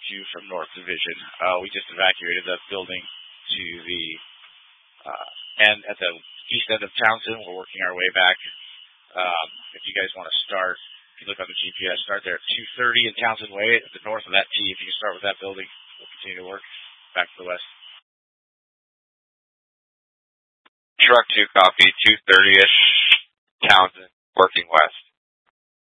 2 from North Division. We just evacuated that building to the end at the east end of Townsend. We're working our way back. If you guys want to start, if you look on the GPS, start there at 2:30 in Townsend Way, at the north of that T. If you can start with that building, we'll continue to work back to the west. Truck 2, copy, 2:30-ish, Townsend, working west.